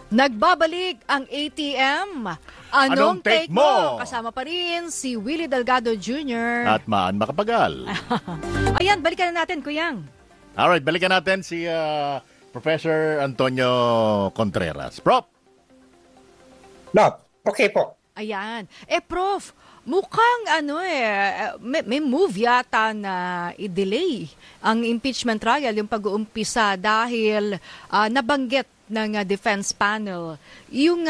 Nagbabalik ang ATM. Anong take mo? Kasama pa rin si Willie Delgado Jr. At Maan Macapagal. Ayan, balikan na natin, Kuyang. Alright, balikan natin si Professor Antonio Contreras. Prof! Okay po. Ayan. Prof, mukhang may move yata na i-delay ang impeachment trial, yung pag-uumpisa dahil nabanggit ng defense panel yung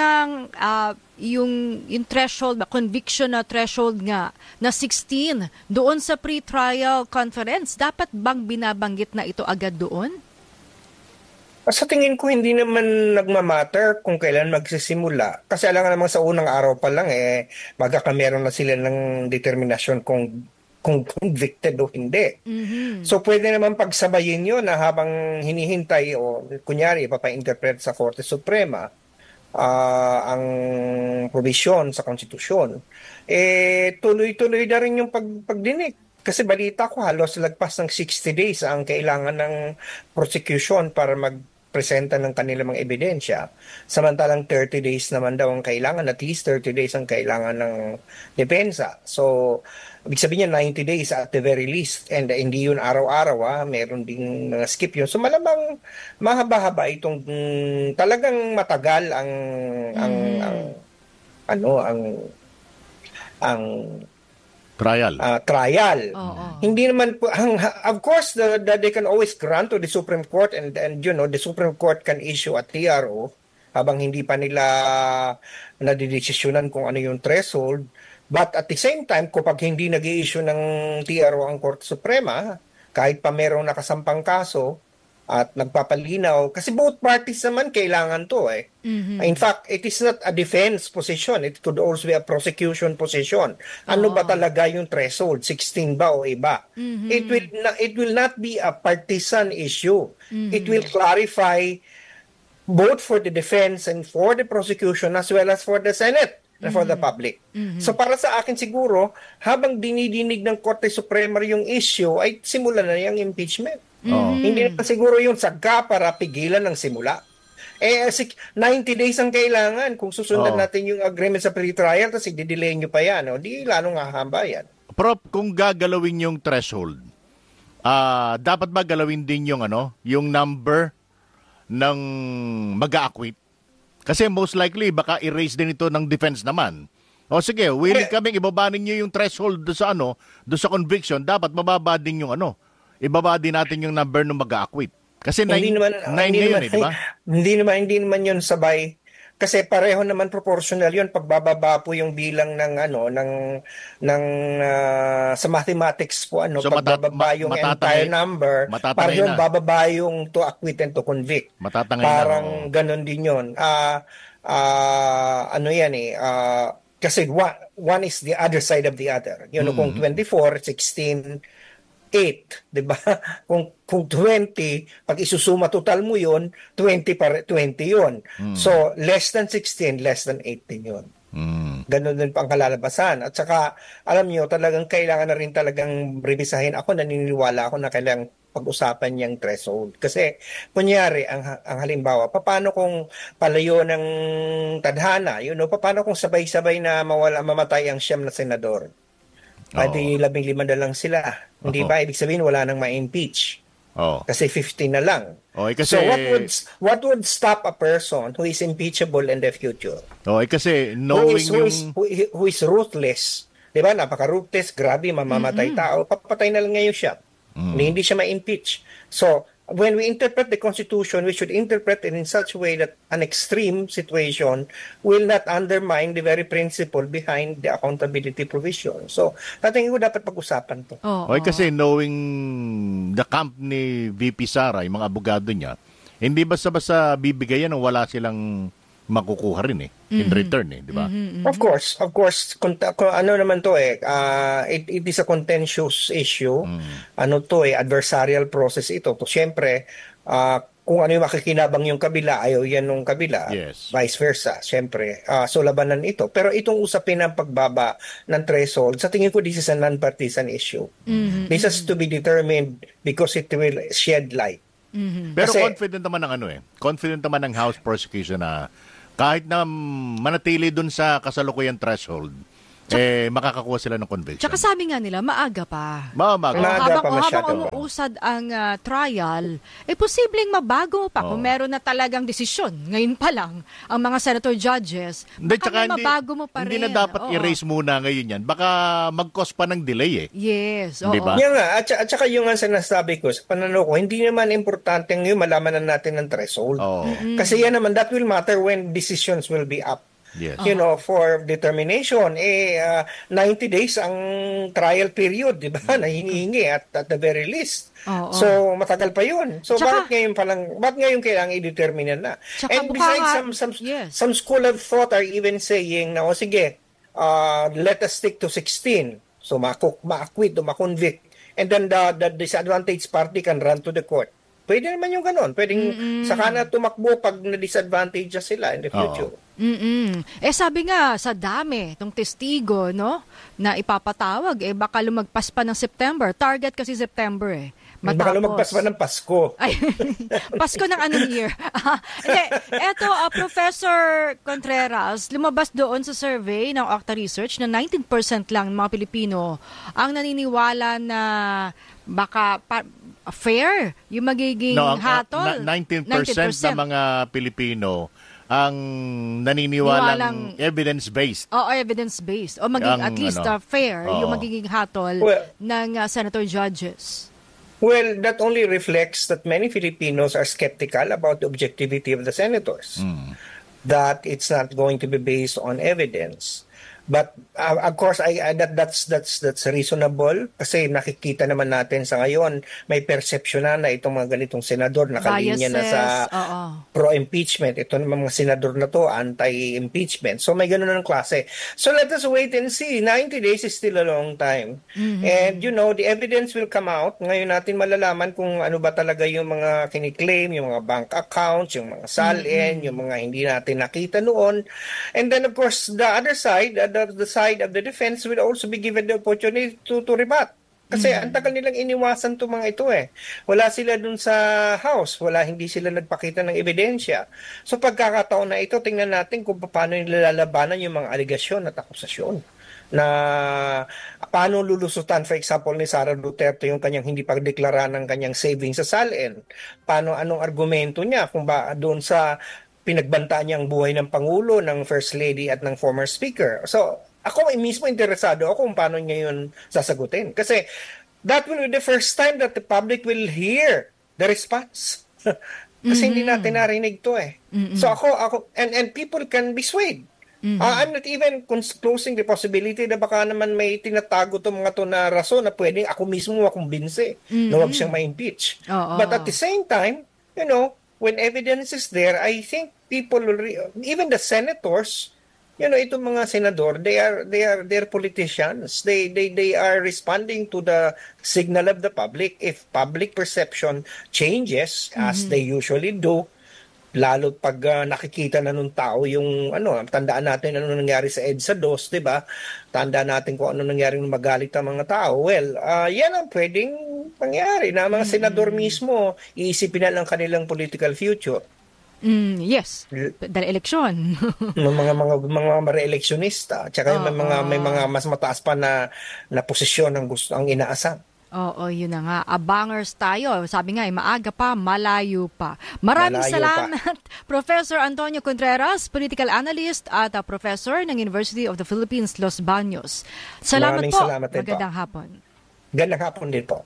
threshold, conviction na threshold nga na 16 doon sa pre-trial conference. Dapat bang binabanggit na ito agad doon? Sa tingin ko hindi naman nagmamatter kung kailan magsisimula. Kasi alam nga naman sa unang araw pa lang magkakameron na sila ng determinasyon kung convicted o hindi. Mm-hmm. So pwede naman pagsabayin yun na habang hinihintay o kunyari ipapa-interpret sa Korte Suprema ang provision sa konstitusyon, tuloy-tuloy na rin yung pagdinig. Kasi balita ko halos lagpas ng 60 days ang kailangan ng prosecution para magpresenta ng kanilang mga ebidensya. Samantalang 30 days naman daw ang kailangan, at least 30 days ang kailangan ng depensa. So, ibig sabihin niya 90 days at the very least. And hindi yun araw-araw, meron ding mga skip yun. So, malamang mahaba-haba itong talagang matagal ang trial. Hindi naman po, of course, they can always grant to the Supreme Court and the Supreme Court can issue a TRO habang hindi pa nila nadidesisyonan kung ano yung threshold. But at the same time, kapag hindi nag-i-issue ng TRO ang Korte Suprema, kahit pa merong nakasampang kaso at nagpapalinaw, kasi both parties naman kailangan to Mm-hmm. In fact, it is not a defense position. It could also be a prosecution position. Ano ba talaga yung threshold? 16 ba o iba? Mm-hmm. It will not be a partisan issue. Mm-hmm. It will clarify both for the defense and for the prosecution as well as for the Senate and for the public. Mm-hmm. So para sa akin siguro, habang dinidinig ng Korte Suprema yung issue, ay simula na yung impeachment. Hindi naman siguro yung sagka para pigilan ng simula. 90 days ang kailangan kung susundan natin yung agreement sa pre-trial tapos i-delay nyo pa yan. Di lalong hahamba yan. Prof, kung gagalawin yung threshold, dapat ba galawin din yung number ng mag-a-acquit? Kasi most likely baka erase din ito ng defense naman. O sige, willing kaming ibaba ninyo yung threshold do sa conviction, dapat mababa din yung ibaba din natin yung number ng mag-a-acquit. Kasi 9 ngayon di ba? Hindi naman yun sabay. Kasi pareho naman proportional yun pag bababa po yung bilang ng sa mathematics po so pag bababa yung entire number, pareho bababa yung to acquit and to convict. Parang ganun din yun. Kasi one is the other side of the other. Kung 24, 16, 8, 'di ba? Kung 20, pag isusuma total mo 'yon, 20 'yon. So, less than 16, less than 8 din 'yon. Ganun din pang kalalabasan. At saka, alam niyo, talagang kailangan na rin talagang revisahin. Ako naniniwala ako na kailangang pag-usapan niyang threshold. Kasi, kunyari, ang halimbawa, paano kung palayo ng tadhana? Paano kung sabay-sabay na mamatay ang siyam na senador? Pwede 15 na lang sila. Hindi ba? Ibig sabihin, wala nang ma-impeach. Kasi 15 na lang. Kasi, so what would stop a person who is impeachable in the future? Kasi knowing who is ruthless. Di ba? Napaka-ruthless, grabe, mamamatay tao. Papatay na lang ngayon siya. Hindi siya ma-impeach. So, when we interpret the Constitution, we should interpret it in such a way that an extreme situation will not undermine the very principle behind the accountability provision. So, tingin ko dapat pag-usapan to. Kasi knowing the camp ni VP Sara, yung mga abogado niya, hindi basta-basta bibigay yan ng wala silang makukuha rin in return di ba? Of course. Ano naman to it is a contentious issue. Adversarial process ito. So, syempre, kung ano yung makikinabang yung kabila, ayaw yan nung kabila. Yes. Vice versa, syempre. So, labanan ito. Pero itong usapin ng pagbaba ng threshold, sa tingin ko, this is a non-partisan issue. This has to be determined because it will shed light Pero Kasi- confident naman confident naman ng House prosecution na kahit na manatili dun sa kasalukuyang threshold, makakakuha sila ng conviction. Tsaka sabi nga nila, maaga pa. Maaga. Maaga pa Habang masyado. umuusad ang trial, posibleng mabago pa kung meron na talagang desisyon. Ngayon pa lang, ang mga senator judges, baka may mabago mo pa rin. Hindi na dapat i-raise muna ngayon yan. Baka mag-cause pa ng delay Yes, oo. Di ba? Yan nga, at saka yung nga sinasabi ko, sa pananaw ko, hindi naman importante ngayon malaman na natin ang threshold. Oo. Kasi yan naman, that will matter when decisions will be up. Yes. For determination. 90 days ang trial period, di ba? Na hinihingi at the very least. Oo. So, matagal pa yun. So, Tsaka- bakit ngayon kailangan i-determine na? Tsaka And besides, yes. some school of thought are even saying na, sige, let us stick to 16. So, ma-acquit o ma-convict. And then the disadvantaged party can run to the court. Pwede naman yung ganon. Pwedeng saka na tumakbo pag na-disadvantage sila in the future. Sabi nga, sa dami ng testigo, no, na ipapatawag, baka lumagpas pa ng September. Target kasi September Baka lumagpas pa ng Pasko. Ay, Pasko ng anong year? Hindi, eto, Professor Contreras, lumabas doon sa survey ng Octa Research na 19% lang ng mga Pilipino ang naniniwala na baka fair yung magiging hatol. 19% ng mga Pilipino ang naniniwalang evidence-based. Oo, evidence-based. O maging at least fair yung magiging hatol ng senator judges. Well, that only reflects that many Filipinos are skeptical about the objectivity of the senators. That it's not going to be based on evidence. But of course, that's reasonable kasi nakikita naman natin sa ngayon may perception na itong mga ganitong senador nakalinya na sa pro-impeachment. Ito naman mga senador na to anti-impeachment. So may ganun ng klase. So let us wait and see. 90 days is still a long time. And the evidence will come out. Ngayon natin malalaman kung ano ba talaga yung mga kiniklaim, yung mga bank accounts, yung mga salin, yung mga hindi natin nakita noon. And then of course, the other side, the side of the defense will also be given the opportunity to rebut. Kasi ang tagal nilang iniwasan to mga ito Wala sila dun sa House. Hindi sila nagpakita ng ebidensya. So pagkakataon na ito, tingnan natin kung paano nilalabanan yung mga aligasyon at akusasyon. Na paano lulusutan, for example, ni Sara Duterte yung kanyang hindi pagdeklara ng kanyang savings sa SALN. Anong argumento niya kung ba doon sa pinagbantaan niya ang buhay ng Pangulo, ng First Lady at ng former Speaker. So, ako mismo interesado ako kung paano niya yun sasagutin. Kasi that will be the first time that the public will hear the response. Kasi hindi natin narinig to So ako and people can be swayed. I'm not even closing the possibility na baka naman may tinatago to mga to na rason na pwedeng ako mismo makumbinse na huwag siyang ma-impeach. But at the same time, when evidence is there, I think people will even the senators, itong mga senador, they're politicians. They are responding to the signal of the public. If public perception changes as they usually do, lalo pag nakikita na nung tao yung tandaan natin ano nangyari sa EDSA 2, 'di ba? Tandaan natin kung ano nangyari nung magalit ang mga tao. Well, yan ang pwedeng mangyari na mga senador mismo iisipin na lang kanilang political future. Yes. Dahil eleksyon. mga re-electionista, tsaka may mga mas mataas pa na posisyon ang inaasam. Oo, yun na nga. Abangers tayo. Sabi nga, maaga pa, malayo pa. Maraming salamat, Professor Antonio Contreras, political analyst at professor ng University of the Philippines, Los Baños. Salamat po. Magandang hapon. Magandang hapon din po.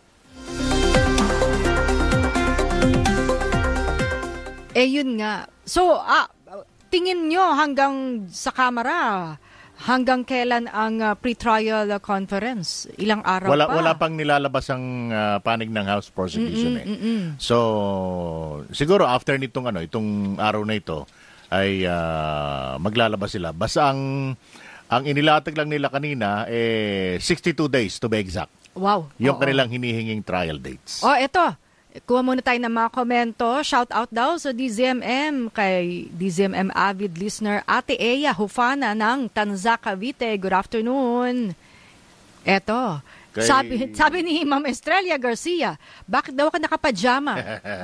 Yun nga. So, tingin nyo hanggang sa Kamara, hanggang kailan ang pre-trial conference? Ilang araw pa? Wala pang nilalabas ang panig ng House prosecution So, siguro after itong araw na ito ay maglalabas sila. Basta ang inilatag lang nila kanina 62 days to be exact. Wow. Yung kanilang hinihinging trial dates. Eto. Kuha muna tayo ng mga komento. Shout out daw sa DZMM kay DZMM avid listener Ate Eya Hufana ng Tanza, Cavite. Good afternoon. Eto, Sabi ni Ma'am Estrella Garcia, bakit daw ka nakapajama?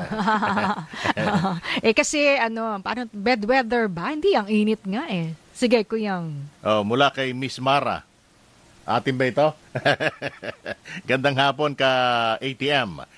Kasi parang bad weather ba? Hindi, ang init nga eh. Sige, Kuyang. Mula kay Miss Mara. Atin ba ito? Gandang hapon ka ATM.